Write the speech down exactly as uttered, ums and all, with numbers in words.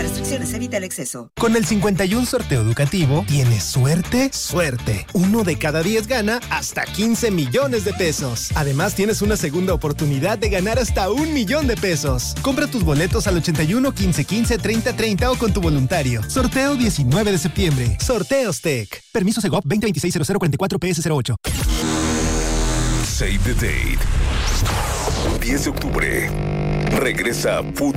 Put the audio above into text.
restricciones, evita el exceso. Con el cincuenta y uno sorteo educativo, ¿tienes suerte? Suerte. Uno de cada diez gana hasta quince millones de pesos. Además, tienes una segunda oportunidad de ganar hasta un millón de pesos. Compra tus boletos al ochenta y uno, quince, quince, treinta, treinta o con tu voluntario. Sorteo diecinueve de septiembre. Sorteos Tech. Permiso Segov veinte veintiséis cero cero cuarenta y cuatro P S cero ocho. Save the date. diez de octubre. Regresa Fútbol.